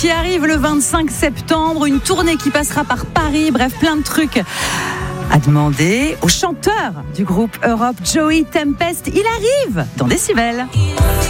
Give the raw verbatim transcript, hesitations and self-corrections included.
qui arrive le vingt-cinq septembre, une tournée qui passera par Paris, bref, plein de trucs à demander au chanteur du groupe Europe, Joey Tempest. Il arrive dans Décibel.